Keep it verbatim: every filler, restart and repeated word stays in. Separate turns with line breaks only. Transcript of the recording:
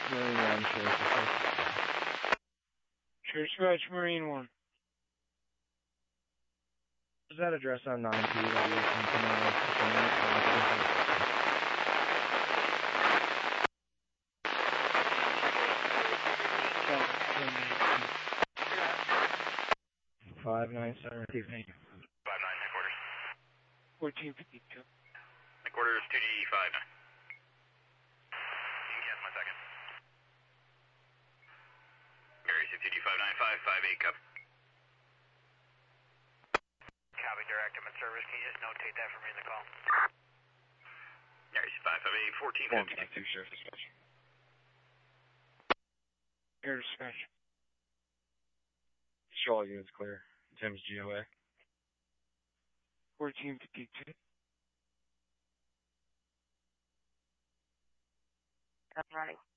Marine one, Sheriff.
Sure, Dispatch, Marine one.
Is that address on nine P that you can come in with? Five nine seven. Five nine
headquarters.
Fourteen fifty two.
Headquarters two D five nine. You can guess my second. Gary two D five nine five five eight cup.
Copy, direct. I'm in service. Can you just notate that for me in the call?
Gary five five eight fourteen fifty two.
Sheriff Dispatch.
Air Dispatch.
Show all units clear. Tim's G O A.
Fourteen fifty two.
Up running.